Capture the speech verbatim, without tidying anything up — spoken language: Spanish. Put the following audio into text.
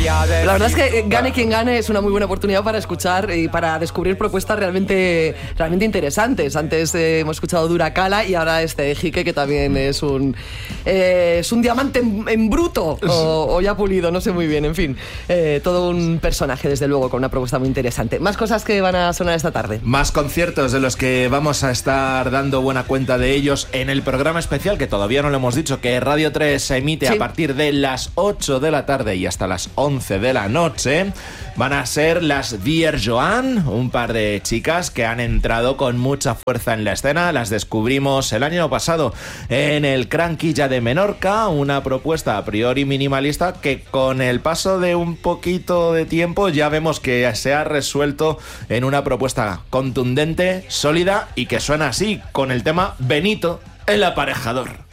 La verdad es que gane quien gane es una muy buena oportunidad para escuchar y para descubrir propuestas realmente, realmente interesantes. Antes eh, hemos escuchado Duracala y ahora este Jique, que también es un eh, es un diamante en, en bruto o, o ya pulido, no sé muy bien. En fin, eh, todo un personaje, desde luego, con una propuesta muy interesante. Más cosas que van a sonar esta tarde. Más conciertos de los que vamos a estar dando buena cuenta de ellos en el programa especial, que todavía no lo hemos dicho, que Radio tres se emite sí. a partir de las ocho de la tarde y hasta las once de la noche. Van a ser las Dear Joan, un par de chicas que han entrado con mucha fuerza en la escena. Las descubrimos el año pasado en el Cranquilla de Menorca, una propuesta a priori minimalista que con el paso de un poquito de tiempo ya vemos que se ha resuelto en una propuesta contundente, sólida y que suena así, con el tema Benito, el aparejador.